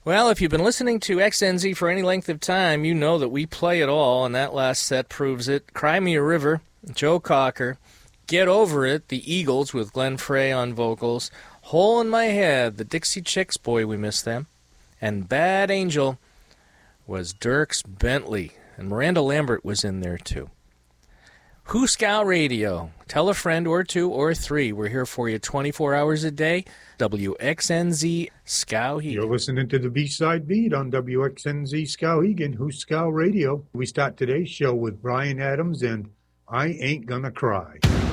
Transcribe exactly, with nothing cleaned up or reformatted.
Well, if you've been listening to X N Z for any length of time, you know that we play it all, and that last set proves it. Cry Me a River, Joe Cocker. Get Over It, the Eagles with Glenn Frey on vocals. Hole in My Head, the Dixie Chicks, boy, we miss them. And Bad Angel was Dierks Bentley, and Miranda Lambert was in there too. Who Scout Radio. Tell a friend or two or three. We're here for you twenty-four hours a day. W X N Z Skowhegan. You're listening to the B-Side Beat on W X N Z Skowhegan, Who Scout Radio. We start today's show with Bryan Adams and I Ain't Gonna Cry.